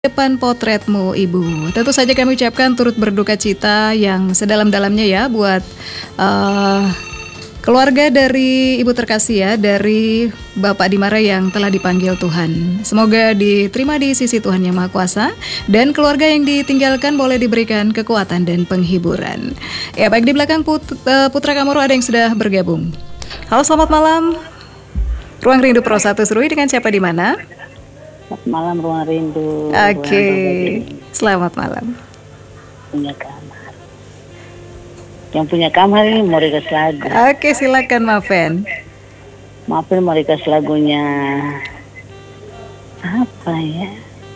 Depan potretmu Ibu. Tentu saja kami ucapkan turut berduka cita yang sedalam-dalamnya ya buat keluarga dari Ibu terkasih ya, dari Bapak Dimara yang telah dipanggil Tuhan. Semoga diterima di sisi Tuhan Yang Maha Kuasa dan keluarga yang ditinggalkan boleh diberikan kekuatan dan penghiburan. Ya, baik, di belakang Putra Kamoro ada yang sudah bergabung. Halo, selamat malam. Ruang Rindu Pro 1 Serui, dengan siapa di mana? Selamat malam Ruang Rindu. Oke, selamat malam. Punya kamar. Yang punya kamar ini mau request lagu. Oke, silakan Maven. Maafin mau request lagunya apa ya?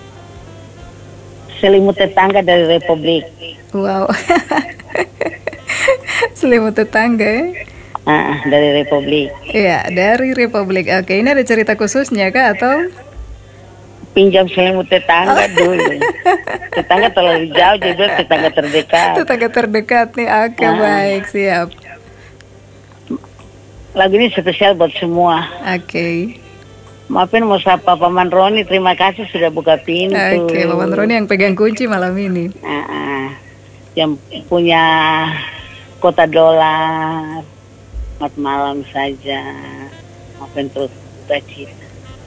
Selimut Tetangga dari Republik. Wow. Selimut Tetangga ya? Dari Republik. Iya, dari Republik. Oke, ini ada cerita khususnya kah atau? Pinjam selimut tetangga dulu. Tetangga terlalu jauh, jadi tetangga terdekat. Tetangga terdekat nih. Oke, baik, siap. Lagu ini spesial buat semua. Oke. Maafin mau sapa Paman Roni, terima kasih sudah buka pintu. Oke, Paman Roni yang pegang kunci malam ini. Yang punya kota dolar. Selamat malam saja. Maafin terus buka cita.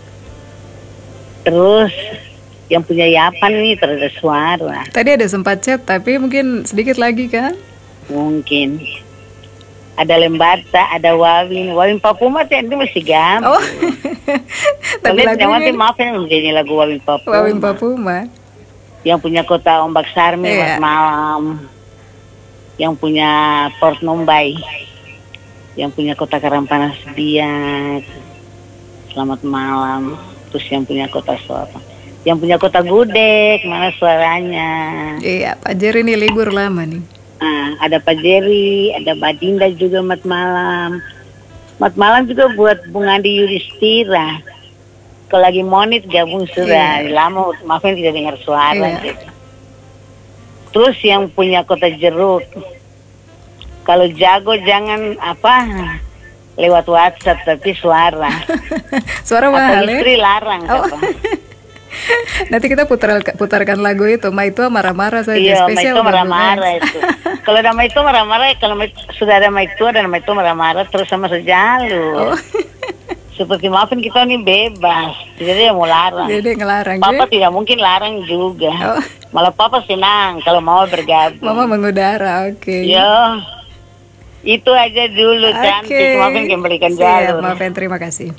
Terus yang punya Yapan nih terada suara. Tadi ada sempat chat tapi mungkin sedikit lagi kan? Mungkin. Ada Lembata, ada Wawin. Wawin Papuma itu masih gampang. Oh. Tapi lagunya maaf ya menjadi lagu Wawin Papuma. Wawin Papuma. Yang punya kota Ombak Sarmi, Selamat malam. Yang punya Port Numbai. Yang punya kota Karampanas Biak. Selamat malam. Terus yang punya kota Suapa, yang punya kota Gudeg, mana suaranya? Iya, Pak Jerry ini libur lama nih. Ada Pak Jerry, ada Mbak Dinda juga, mat malam. Mat malam juga buat Bung Andi Yudhistira. Kalau lagi monit gabung sudah, lama maafin tidak dengar suara. Terus yang punya kota Jeruk, kalau jago jangan lewat WhatsApp tapi suara. Suara mahal ya? Istri larang. Nanti kita putarkan lagu itu. Ma itu marah-marah saja. Iya, spesial. Ma itu marah-marah itu. Kalau nama itu marah-marah, kalau sudah ada Ma itu ada nama itu marah-marah terus sama sejalur. Seperti maafin kita ini bebas. Jadi mau larang. Jadi ngelarang. Papa tidak mungkin larang juga. Malah Papa senang kalau mau bergabung. Mama mengudara, oke. Yo. Itu aja dulu, cantik. Maafin kembalikan jalur. Maafin, terima kasih.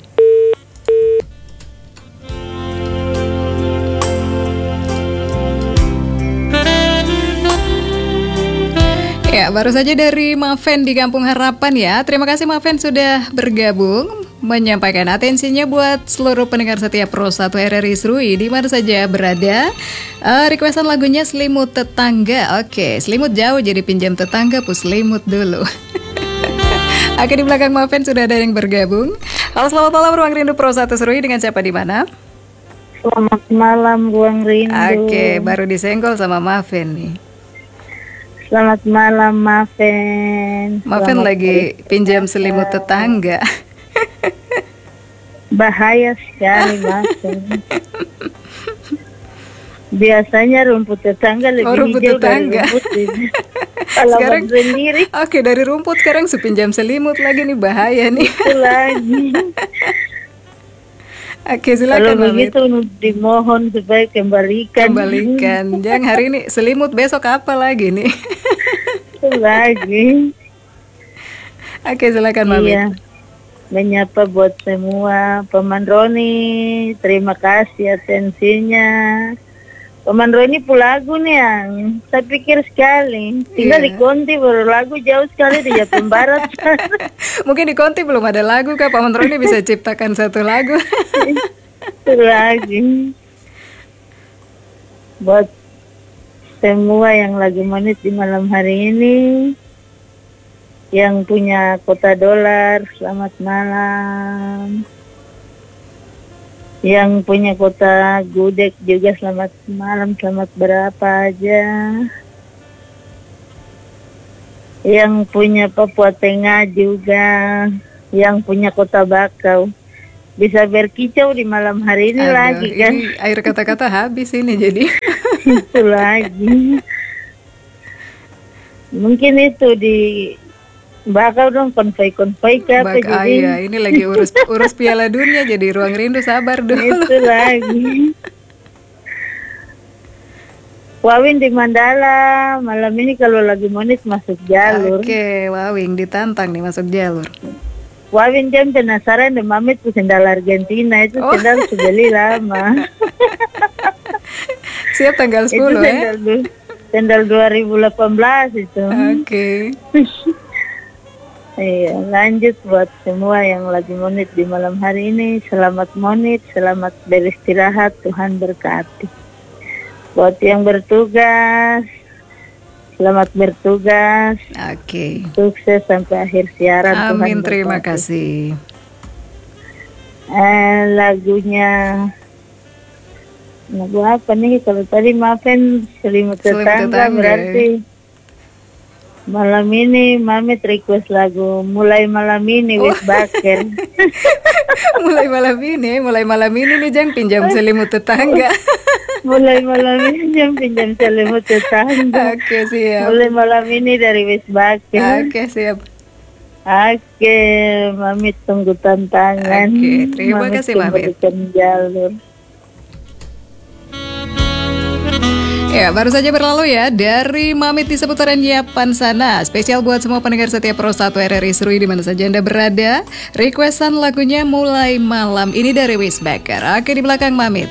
Ya, baru saja dari Maven di Kampung Harapan ya. Terima kasih Maven sudah bergabung, menyampaikan atensinya buat seluruh pendengar setia Pro 1 RRI Serui di mana saja berada. Requestan lagunya Selimut Tetangga. Oke, selimut jauh jadi pinjam tetangga, selimut dulu. Oke, di belakang Maven sudah ada yang bergabung. Halo, selamat malam Ruang Rindu Pro 1 Serui, dengan siapa di mana? Selamat malam Ruang Rindu. Oke, baru disenggol sama Maven nih. Selamat malam Maven. Maven lagi pinjam selimut tetangga. Bahaya sekali Maven. Biasanya rumput tetangga lebih rumput hijau tetangga. dari rumput sekarang sendiri. Oke, dari rumput sekarang sepinjam selimut lagi nih, bahaya nih. Itu lagi. Oke, silakan. Kalau begitu dimohon supaya kembalikan. Jangan hari ini selimut, besok apa lagi nih? Itu lagi. Oke, silakan Mami. Iya. Menyapa buat semua. Paman Roni, terima kasih atensinya. Paman Roni lagu nih yang saya pikir sekali. Tinggal di Konti baru lagu jauh sekali di Jawa Barat. Mungkin di Konti belum ada lagu kah? Paman Roni bisa ciptakan satu lagu. Itu lagi. Buat semua yang lagi manis di malam hari ini, yang punya kota dolar, selamat malam. Yang punya kota Gudeg juga selamat malam, selamat berapa aja. Yang punya Papua Tengah juga, yang punya kota Bakau bisa berkicau di malam hari ini. Aduh, lagi kan. ini air kata-kata habis ini jadi. Itu lagi. Mungkin itu di bakal dong konvoy-konvoy ke apa jadi. Iya, ini lagi urus Piala Dunia jadi Ruang Rindu sabar dulu. Itu lagi. Wawin di Mandala malam ini kalau lagi Monis masuk jalur. Oke, Wawing ditantang nih masuk jalur. Wawin jam penasaran deh Mamit tuh sendal Argentina itu sendal sudah beli lama. Siap tanggal 10 itu ya. Sendal 2018 itu. Oke. Iya, lanjut buat semua yang lagi monit di malam hari ini. Selamat monit, selamat beristirahat, Tuhan berkati. Buat yang bertugas, selamat bertugas. Oke. Sukses sampai akhir siaran. Amin, Tuhan terima berkati. kasih. Lagunya lagu apa nih? Kalau tadi maafin selimut tetangga berarti malam ini Mamit request lagu Mulai Malam Ini with Baker. mulai malam ini nih Jang pinjam selimut tetangga. Mulai malam ini jam pinjam selimut tetangga. Oke, siap. Mulai malam ini dari Wis Baker. Oke, siap. Oke, Mamit tunggu tantangan. Oke, terima kasih Mamit. Jalur. Ya, baru saja berlalu ya dari Mamit di seputaran Yapan sana. Spesial buat semua pendengar setiap Pro 1 RRI Serui di mana saja Anda berada. Requestan lagunya Mulai Malam ini dari Wis Baker. Oke, di belakang Mamit.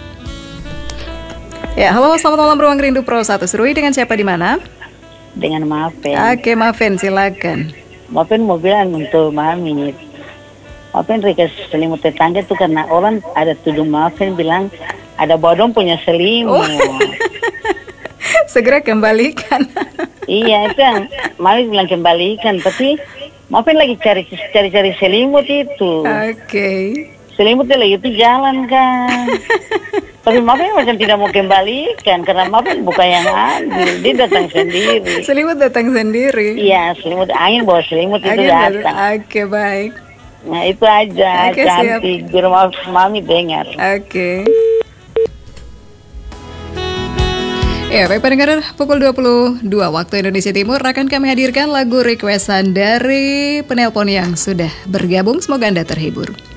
Ya, halo, selamat malam Ruang Rindu Pro 1 Serui, dengan siapa di mana? Dengan Mafen. Oke, Mafen, silakan. Mafen mau bilang untuk Mamit. Mafen request selimut tetangga itu karena orang ada tuduh Mafen bilang ada bodong punya selimut. Segera kembalikan. Iya, itu yang Mamit bilang kembalikan, tapi Mafen lagi cari selimut itu. Oke. Selimutnya lagi itu jalan kan. Tapi Mafen macam tidak mau kembalikan karena Mafen bukan yang ambil, dia datang sendiri. Selimut datang sendiri. Iya, selimut angin bawa selimut itu Angin datang. Oke, baik. Nah itu aja, Oke, cantik. Biar Mami dengar. Oke. Ya, baik pendengar, pukul 22 waktu Indonesia Timur akan kami hadirkan lagu requestan dari penelpon yang sudah bergabung. Semoga Anda terhibur.